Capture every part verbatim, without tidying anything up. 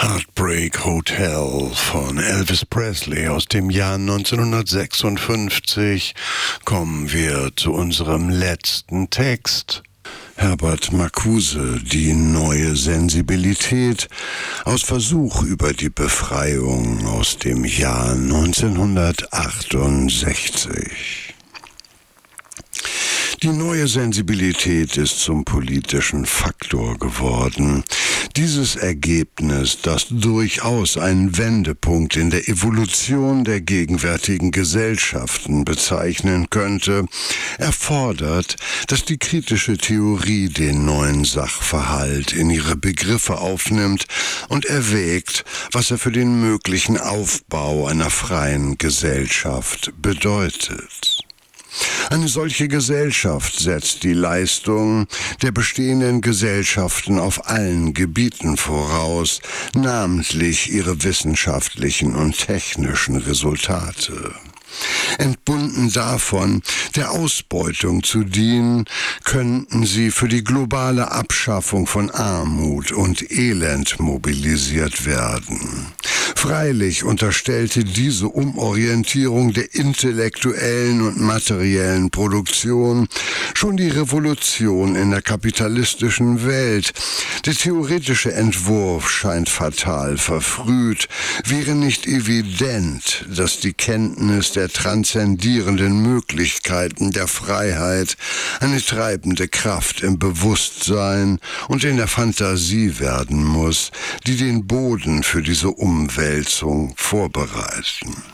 Heartbreak Hotel von Elvis Presley aus dem Jahr neunzehnhundertsechsundfünfzig kommen wir zu unserem letzten Text. Herbert Marcuse, die neue Sensibilität, aus Versuch über die Befreiung aus dem Jahr neunzehnhundertachtundsechzig. Die neue Sensibilität ist zum politischen Faktor geworden. Dieses Ergebnis, das durchaus einen Wendepunkt in der Evolution der gegenwärtigen Gesellschaften bezeichnen könnte, erfordert, dass die kritische Theorie den neuen Sachverhalt in ihre Begriffe aufnimmt und erwägt, was er für den möglichen Aufbau einer freien Gesellschaft bedeutet. Eine solche Gesellschaft setzt die Leistung der bestehenden Gesellschaften auf allen Gebieten voraus, namentlich ihre wissenschaftlichen und technischen Resultate. Entbunden davon, der Ausbeutung zu dienen, könnten sie für die globale Abschaffung von Armut und Elend mobilisiert werden. Freilich unterstellte diese Umorientierung der intellektuellen und materiellen Produktion schon die Revolution in der kapitalistischen Welt. Der theoretische Entwurf scheint fatal verfrüht, wäre nicht evident, dass die Kenntnis der transzendierenden Möglichkeiten der Freiheit eine treibende Kraft im Bewusstsein und in der Fantasie werden muss, die den Boden für diese Umwälzung vorbereiten.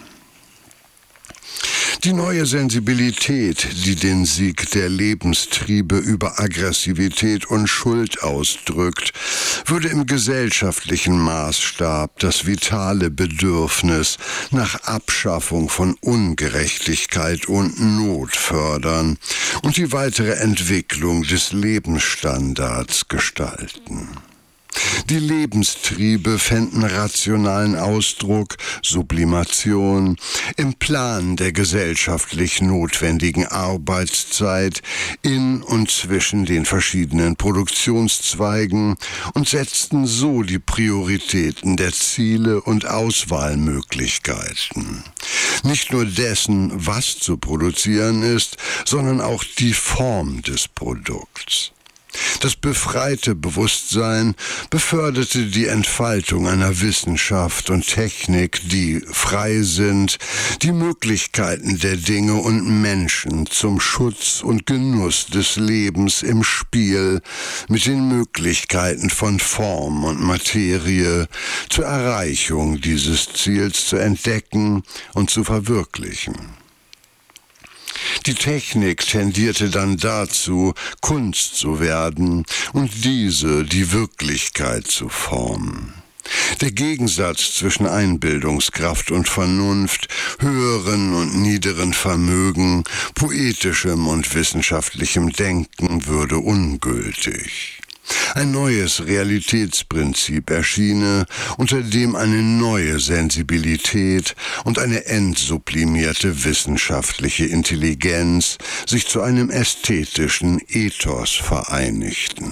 Die neue Sensibilität, die den Sieg der Lebenstriebe über Aggressivität und Schuld ausdrückt, würde im gesellschaftlichen Maßstab das vitale Bedürfnis nach Abschaffung von Ungerechtigkeit und Not fördern und die weitere Entwicklung des Lebensstandards gestalten. Die Lebenstriebe fänden rationalen Ausdruck, Sublimation, im Plan der gesellschaftlich notwendigen Arbeitszeit in und zwischen den verschiedenen Produktionszweigen und setzten so die Prioritäten der Ziele und Auswahlmöglichkeiten. Nicht nur dessen, was zu produzieren ist, sondern auch die Form des Produkts. Das befreite Bewusstsein beförderte die Entfaltung einer Wissenschaft und Technik, die frei sind, die Möglichkeiten der Dinge und Menschen zum Schutz und Genuss des Lebens im Spiel mit den Möglichkeiten von Form und Materie zur Erreichung dieses Ziels zu entdecken und zu verwirklichen. Die Technik tendierte dann dazu, Kunst zu werden und diese die Wirklichkeit zu formen. Der Gegensatz zwischen Einbildungskraft und Vernunft, höheren und niederen Vermögen, poetischem und wissenschaftlichem Denken würde ungültig. Ein neues Realitätsprinzip erschiene, unter dem eine neue Sensibilität und eine entsublimierte wissenschaftliche Intelligenz sich zu einem ästhetischen Ethos vereinigten.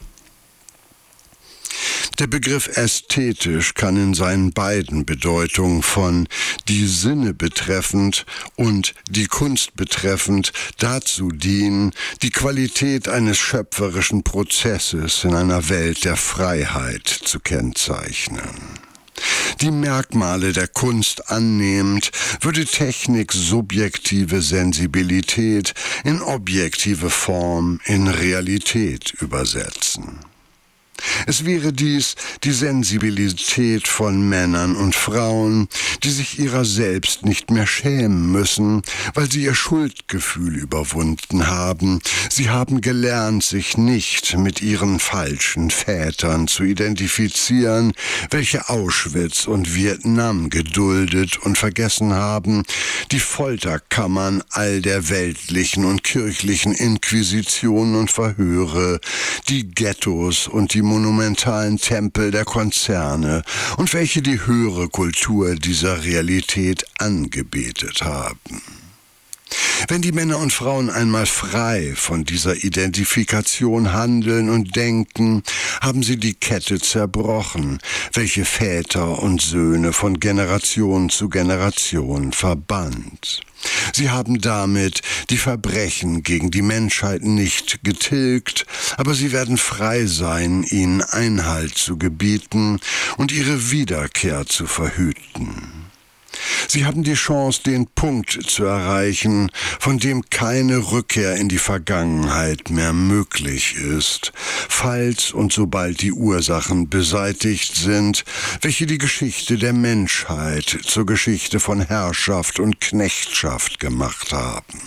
Der Begriff ästhetisch kann in seinen beiden Bedeutungen von die Sinne betreffend und die Kunst betreffend dazu dienen, die Qualität eines schöpferischen Prozesses in einer Welt der Freiheit zu kennzeichnen. Die Merkmale der Kunst annehmend, würde Technik subjektive Sensibilität in objektive Form, in Realität übersetzen. Es wäre dies die Sensibilität von Männern und Frauen, die sich ihrer selbst nicht mehr schämen müssen, weil sie ihr Schuldgefühl überwunden haben. Sie haben gelernt, sich nicht mit ihren falschen Vätern zu identifizieren, welche Auschwitz und Vietnam geduldet und vergessen haben, die Folterkammern all der weltlichen und kirchlichen Inquisitionen und Verhöre, die Ghettos und die monumentalen Tempel der Konzerne und welche die höhere Kultur dieser Realität angebetet haben. Wenn die Männer und Frauen einmal frei von dieser Identifikation handeln und denken, haben sie die Kette zerbrochen, welche Väter und Söhne von Generation zu Generation verband. Sie haben damit die Verbrechen gegen die Menschheit nicht getilgt, aber sie werden frei sein, ihnen Einhalt zu gebieten und ihre Wiederkehr zu verhüten. Sie haben die Chance, den Punkt zu erreichen, von dem keine Rückkehr in die Vergangenheit mehr möglich ist, falls und sobald die Ursachen beseitigt sind, welche die Geschichte der Menschheit zur Geschichte von Herrschaft und Knechtschaft gemacht haben.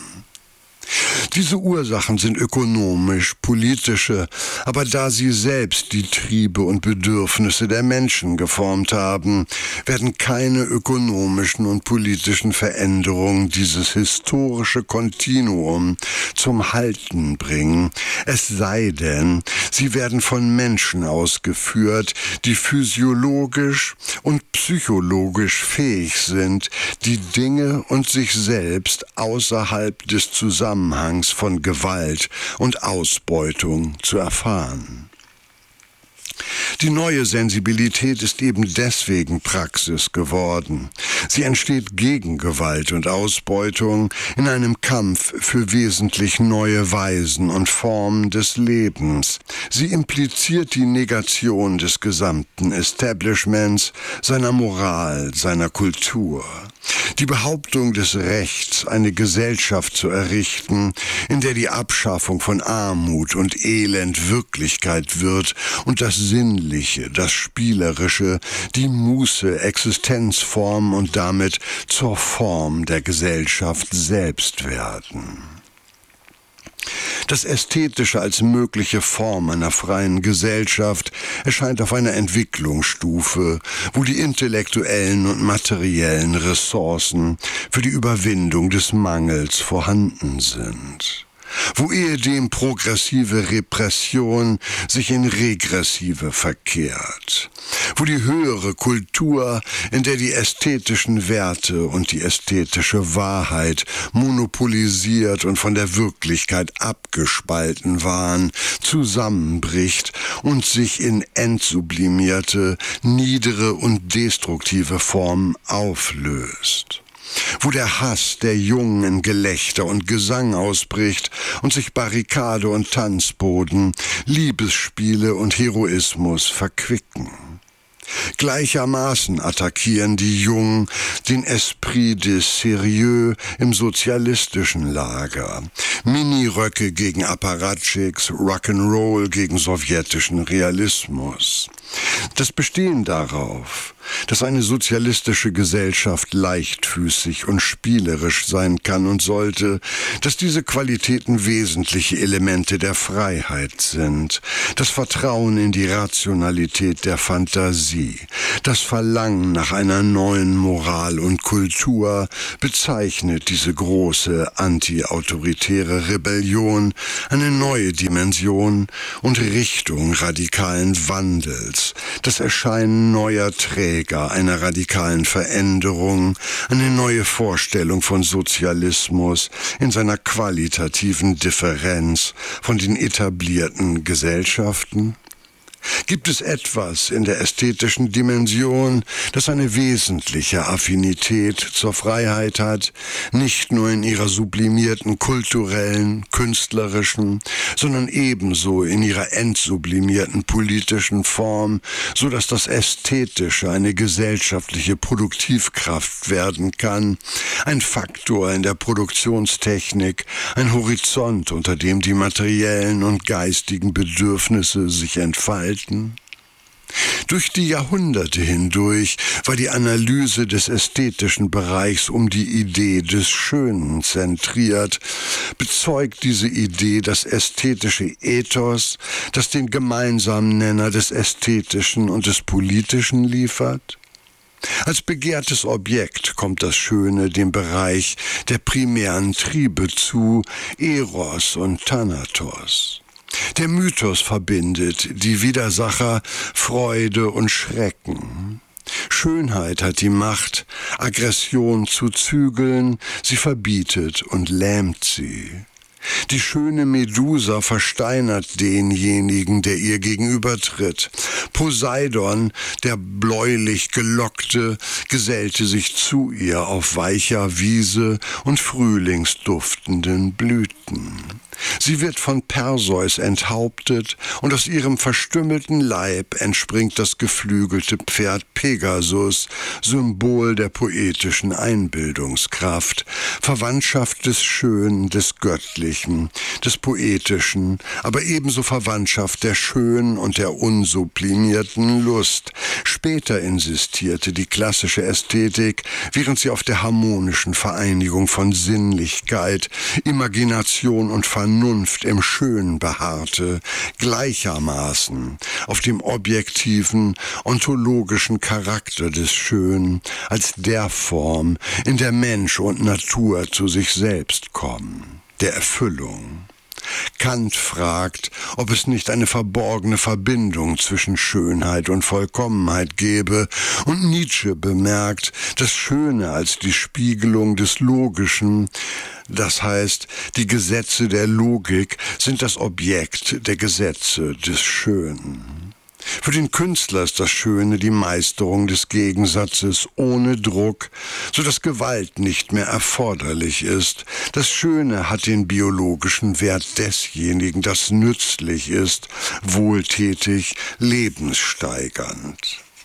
Diese Ursachen sind ökonomisch, politische, aber da sie selbst die Triebe und Bedürfnisse der Menschen geformt haben, werden keine ökonomischen und politischen Veränderungen dieses historische Kontinuum zum Halten bringen, es sei denn, sie werden von Menschen ausgeführt, die physiologisch und psychologisch fähig sind, die Dinge und sich selbst außerhalb des Zusammenhangs von Gewalt und Ausbeutung zu erfahren. Die neue Sensibilität ist eben deswegen Praxis geworden. Sie entsteht gegen Gewalt und Ausbeutung in einem Kampf für wesentlich neue Weisen und Formen des Lebens. Sie impliziert die Negation des gesamten Establishments, seiner Moral, seiner Kultur. Die Behauptung des Rechts, eine Gesellschaft zu errichten, in der die Abschaffung von Armut und Elend Wirklichkeit wird und das Sinnliche, das Spielerische, die Muße Existenzform und damit zur Form der Gesellschaft selbst werden. Das Ästhetische als mögliche Form einer freien Gesellschaft erscheint auf einer Entwicklungsstufe, wo die intellektuellen und materiellen Ressourcen für die Überwindung des Mangels vorhanden sind. Wo ehedem progressive Repression sich in regressive verkehrt, wo die höhere Kultur, in der die ästhetischen Werte und die ästhetische Wahrheit monopolisiert und von der Wirklichkeit abgespalten waren, zusammenbricht und sich in entsublimierte, niedere und destruktive Formen auflöst. Wo der Hass der Jungen in Gelächter und Gesang ausbricht und sich Barrikade und Tanzboden, Liebesspiele und Heroismus verquicken. Gleichermaßen attackieren die Jungen den Esprit des Sérieux im sozialistischen Lager. Miniröcke gegen Apparatchiks, Rock'n'Roll gegen sowjetischen Realismus. Das Bestehen darauf, dass eine sozialistische Gesellschaft leichtfüßig und spielerisch sein kann und sollte, dass diese Qualitäten wesentliche Elemente der Freiheit sind, das Vertrauen in die Rationalität der Fantasie, das Verlangen nach einer neuen Moral und Kultur bezeichnet diese große anti-autoritäre Rebellion, eine neue Dimension und Richtung radikalen Wandels, das Erscheinen neuer Träger einer radikalen Veränderung, eine neue Vorstellung von Sozialismus in seiner qualitativen Differenz von den etablierten Gesellschaften? Gibt es etwas in der ästhetischen Dimension, das eine wesentliche Affinität zur Freiheit hat, nicht nur in ihrer sublimierten kulturellen, künstlerischen, sondern ebenso in ihrer entsublimierten politischen Form, so dass das Ästhetische eine gesellschaftliche Produktivkraft werden kann, ein Faktor in der Produktionstechnik, ein Horizont, unter dem die materiellen und geistigen Bedürfnisse sich entfalten? Durch die Jahrhunderte hindurch war die Analyse des ästhetischen Bereichs um die Idee des Schönen zentriert, bezeugt diese Idee das ästhetische Ethos, das den gemeinsamen Nenner des Ästhetischen und des Politischen liefert? Als begehrtes Objekt kommt das Schöne dem Bereich der primären Triebe zu, Eros und Thanatos. Der Mythos verbindet die Widersacher Freude und Schrecken. Schönheit hat die Macht, Aggression zu zügeln, sie verbietet und lähmt sie. Die schöne Medusa versteinert denjenigen, der ihr gegenübertritt. Poseidon, der bläulich gelockte, gesellte sich zu ihr auf weicher Wiese und frühlingsduftenden Blüten. Sie wird von Perseus enthauptet und aus ihrem verstümmelten Leib entspringt das geflügelte Pferd Pegasus, Symbol der poetischen Einbildungskraft, Verwandtschaft des Schönen, des Göttlichen, des Poetischen, aber ebenso Verwandtschaft der schönen und der unsublimierten Lust. Später insistierte die klassische Ästhetik, während sie auf der harmonischen Vereinigung von Sinnlichkeit, Imagination und Vernunft im Schönen beharrte, gleichermaßen auf dem objektiven, ontologischen Charakter des Schönen als der Form, in der Mensch und Natur zu sich selbst kommen, der Erfüllung. Kant fragt, ob es nicht eine verborgene Verbindung zwischen Schönheit und Vollkommenheit gäbe, und Nietzsche bemerkt, das Schöne als die Spiegelung des Logischen, das heißt, die Gesetze der Logik sind das Objekt der Gesetze des Schönen. Für den Künstler ist das Schöne die Meisterung des Gegensatzes ohne Druck, so dass Gewalt nicht mehr erforderlich ist. Das Schöne hat den biologischen Wert desjenigen, das nützlich ist, wohltätig, lebenssteigernd.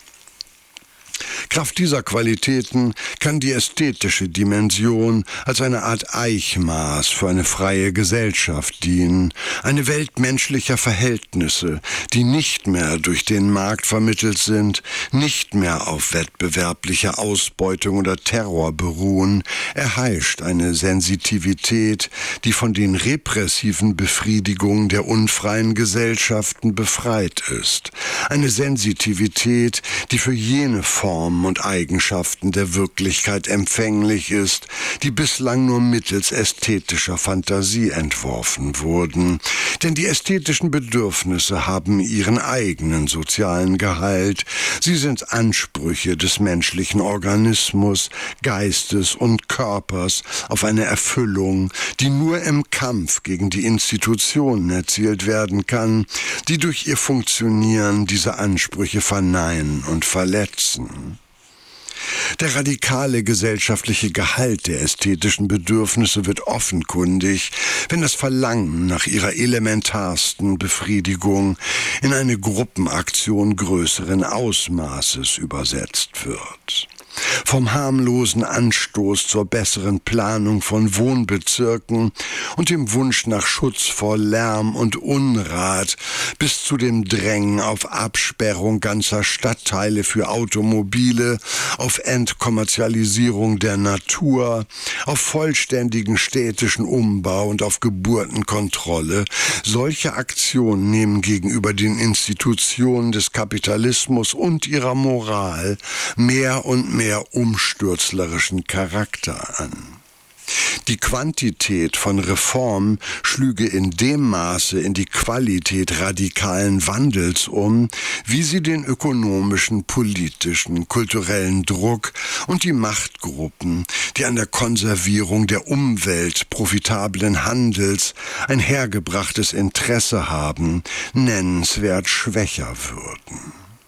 Kraft dieser Qualitäten kann die ästhetische Dimension als eine Art Eichmaß für eine freie Gesellschaft dienen, eine Welt menschlicher Verhältnisse, die nicht mehr durch den Markt vermittelt sind, nicht mehr auf wettbewerblicher Ausbeutung oder Terror beruhen, erheischt eine Sensitivität, die von den repressiven Befriedigungen der unfreien Gesellschaften befreit ist, eine Sensitivität, die für jene Formen und Eigenschaften der Wirklichkeit empfänglich ist, die bislang nur mittels ästhetischer Fantasie entworfen wurden. Denn die ästhetischen Bedürfnisse haben ihren eigenen sozialen Gehalt. Sie sind Ansprüche des menschlichen Organismus, Geistes und Körpers auf eine Erfüllung, die nur im Kampf gegen die Institutionen erzielt werden kann, die durch ihr Funktionieren diese Ansprüche verneinen und verletzen. Der radikale gesellschaftliche Gehalt der ästhetischen Bedürfnisse wird offenkundig, wenn das Verlangen nach ihrer elementarsten Befriedigung in eine Gruppenaktion größeren Ausmaßes übersetzt wird. Vom harmlosen Anstoß zur besseren Planung von Wohnbezirken und dem Wunsch nach Schutz vor Lärm und Unrat bis zu dem Drängen auf Absperrung ganzer Stadtteile für Automobile, auf Entkommerzialisierung der Natur, auf vollständigen städtischen Umbau und auf Geburtenkontrolle. Solche Aktionen nehmen gegenüber den Institutionen des Kapitalismus und ihrer Moral mehr und mehr umstürzlerischen Charakter an. Die Quantität von Reform schlüge in dem Maße in die Qualität radikalen Wandels um, wie sie den ökonomischen, politischen, kulturellen Druck und die Machtgruppen, die an der Konservierung der Umwelt profitablen Handels ein hergebrachtes Interesse haben, nennenswert schwächer würden.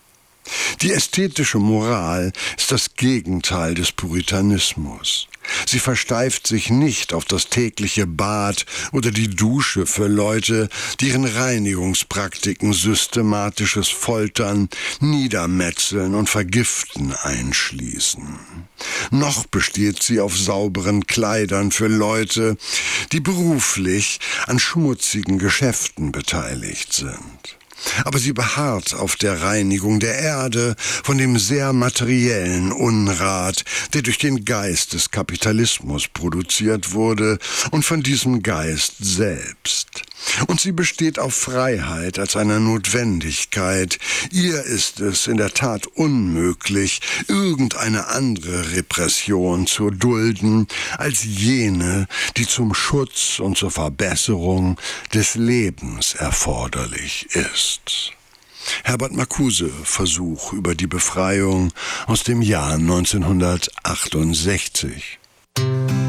Die ästhetische Moral ist das Gegenteil des Puritanismus. Sie versteift sich nicht auf das tägliche Bad oder die Dusche für Leute, deren Reinigungspraktiken systematisches Foltern, Niedermetzeln und Vergiften einschließen. Noch besteht sie auf sauberen Kleidern für Leute, die beruflich an schmutzigen Geschäften beteiligt sind. Aber sie beharrt auf der Reinigung der Erde von dem sehr materiellen Unrat, der durch den Geist des Kapitalismus produziert wurde, und von diesem Geist selbst. Und sie besteht auf Freiheit als einer Notwendigkeit. Ihr ist es in der Tat unmöglich, irgendeine andere Repression zu dulden, als jene, die zum Schutz und zur Verbesserung des Lebens erforderlich ist. Herbert Marcuse, Versuch über die Befreiung aus dem Jahr neunzehnhundertachtundsechzig.